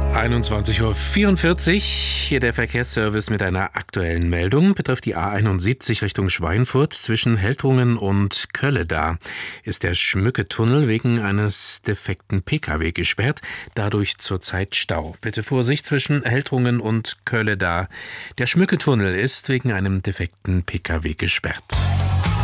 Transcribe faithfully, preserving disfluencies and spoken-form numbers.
einundzwanzig Uhr vierundvierzig, hier der Verkehrsservice mit einer aktuellen Meldung. Betrifft die A einundsiebzig Richtung Schweinfurt zwischen Heltungen und Kölleda ist der Schmücketunnel wegen eines defekten Pkw gesperrt, dadurch zurzeit Stau. Bitte Vorsicht zwischen Heltungen und Kölleda. Der Schmücketunnel ist wegen einem defekten Pkw gesperrt.